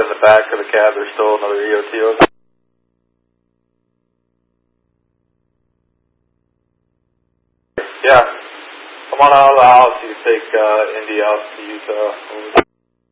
in the back of the cab, there's still another EOTO. Yeah. Come on out of the house. You can take Indy out to Utah.